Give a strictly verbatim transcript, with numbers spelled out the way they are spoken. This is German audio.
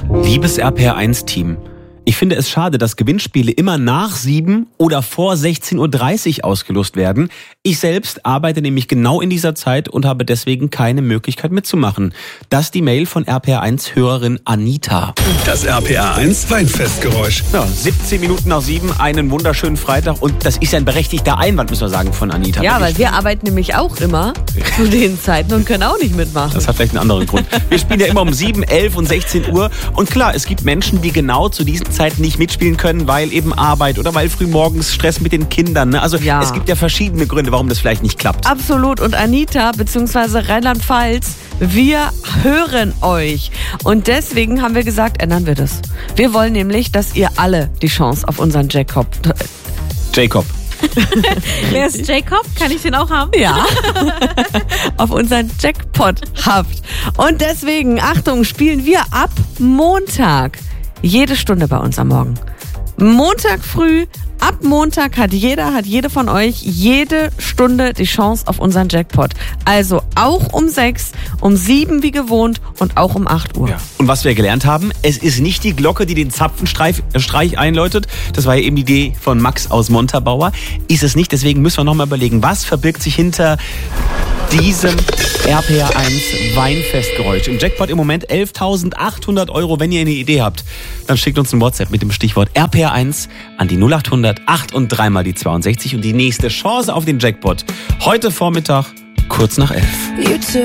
Liebes R P R eins Team, ich finde es schade, dass Gewinnspiele immer nach sieben oder vor sechzehn Uhr dreißig ausgelost werden. Ich selbst arbeite nämlich genau in dieser Zeit und habe deswegen keine Möglichkeit mitzumachen. Das ist die Mail von R P R eins Hörerin Anita. Das R P R eins Weinfestgeräusch. Ja, siebzehn Minuten nach sieben, einen wunderschönen Freitag. Und das ist ja ein berechtigter Einwand, müssen wir sagen, von Anita. Ja, weil wir arbeiten nämlich auch immer zu den Zeiten und können auch nicht mitmachen. Das hat vielleicht einen anderen Grund. Wir spielen ja immer um sieben, elf und sechzehn Uhr. Und klar, es gibt Menschen, die genau zu diesen Zeiten nicht mitspielen können, weil eben Arbeit oder weil frühmorgens Stress mit den Kindern. Ne? Also Ja. es gibt ja verschiedene Gründe, warum das vielleicht nicht klappt. Absolut. Und Anita bzw. Rheinland-Pfalz, wir hören euch. Und deswegen haben wir gesagt, ändern wir das. Wir wollen nämlich, dass ihr alle die Chance auf unseren Jackpot... Jacob. Wer ist Jacob? Kann ich den auch haben? Ja, auf unseren Jackpot habt. Und deswegen, Achtung, spielen wir ab Montag jede Stunde bei uns am Morgen. Montag früh, ab Montag hat jeder, hat jede von euch jede Stunde die Chance auf unseren Jackpot. Also auch um sechs, um sieben wie gewohnt und auch um acht Uhr. Ja. Und was wir gelernt haben, es ist nicht die Glocke, die den Zapfenstreich äh, Streich einläutet. Das war ja eben die Idee von Max aus Montabaur. Ist es nicht, deswegen müssen wir nochmal überlegen, was verbirgt sich hinter diesem R P R eins Weinfestgeräusch. Im Jackpot im Moment elftausendachthundert Euro. Wenn ihr eine Idee habt, dann schickt uns ein WhatsApp mit dem Stichwort R P R eins an die null acht hundert acht und dreimal die zweiundsechzig und die nächste Chance auf den Jackpot. Heute Vormittag, kurz nach elf.